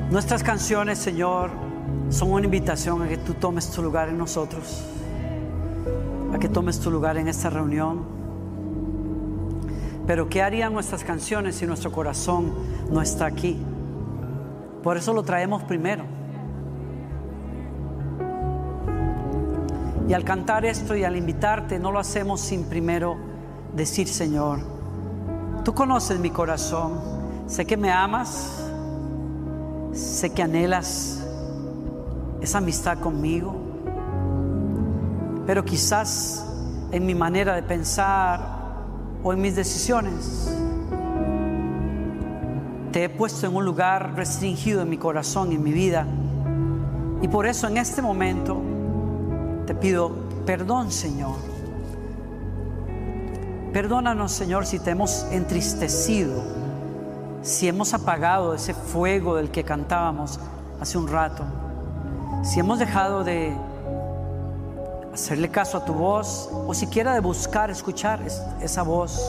Nuestras canciones, Señor, son una invitación a que tú tomes tu lugar en nosotros, a que tomes tu lugar en esta reunión. Pero ¿qué harían nuestras canciones si nuestro corazón no está aquí? Por eso lo traemos primero. Y al cantar esto y al invitarte, no lo hacemos sin primero decir: Señor, tú conoces mi corazón, sé que me amas, sé que anhelas esa amistad conmigo, pero quizás en mi manera de pensar o en mis decisiones te he puesto en un lugar restringido en mi corazón y en mi vida, y por eso en este momento te pido perdón, Señor. Perdónanos, Señor, si te hemos entristecido, si hemos apagado ese fuego del que cantábamos hace un rato, si hemos dejado de hacerle caso a tu voz, o siquiera de buscar, escuchar esa voz.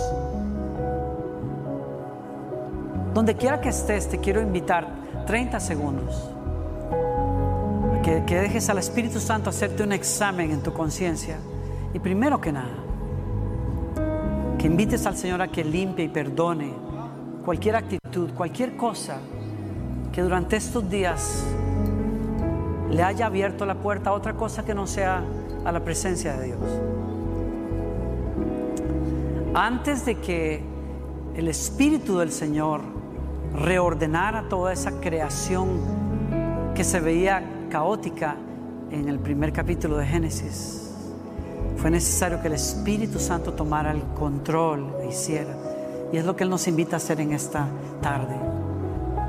Donde quiera que estés, te quiero invitar 30 segundos que dejes al Espíritu Santo hacerte un examen en tu conciencia. Y primero que nada, que invites al Señor a que limpie y perdone cualquier actitud, cualquier cosa que durante estos días le haya abierto la puerta a otra cosa que no sea a la presencia de Dios. Antes de que el Espíritu del Señor reordenara toda esa creación que se veía caótica en el primer capítulo de Génesis, fue necesario que el Espíritu Santo tomara el control e hiciera. Y es lo que Él nos invita a hacer en esta tarde.